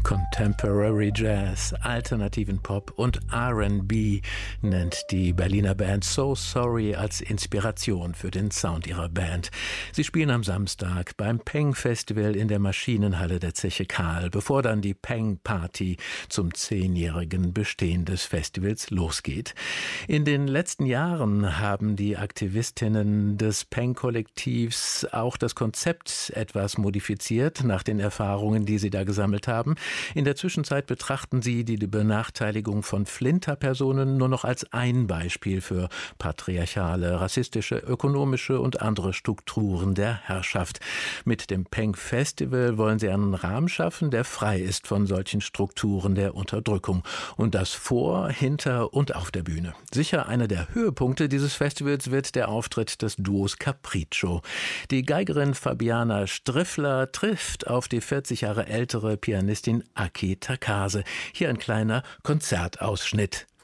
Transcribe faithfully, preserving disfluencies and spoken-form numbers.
Contemporary Jazz, alternativen Pop und R and B nennt die Berliner Band So Sorry als Inspiration für den Sound ihrer Band. Sie spielen am Samstag beim Peng Festival in der Maschinenhalle der Zeche Karl, bevor dann die Peng Party zum zehnjährigen Bestehen des Festivals losgeht. In den letzten Jahren haben die Aktivistinnen des Peng-Kollektivs auch das Konzept etwas modifiziert nach den Erfahrungen, die sie da gesammelt haben. In der Zwischenzeit betrachten sie die Benachteiligung von Flinterpersonen nur noch als ein Beispiel für patriarchale, rassistische, ökonomische und andere Strukturen der Herrschaft. Mit dem Peng Festival wollen sie einen Rahmen schaffen, der frei ist von solchen Strukturen der Unterdrückung. Und das vor, hinter und auf der Bühne. Sicher einer der Höhepunkte dieses Festivals wird der Auftritt des Duos Capriccio. Die Geigerin Fabiana Striffler trifft auf die vierzig Jahre ältere Pianistin Aki Takase. Hier ein kleiner Konzertausschnitt.